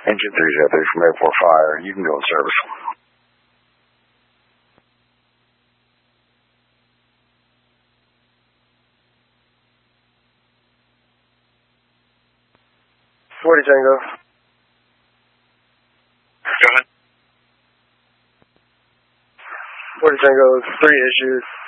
Engine 3's out there from Airport Fire. You can go in service. Forty Tango. Go ahead. 40 Tango, 3 issues.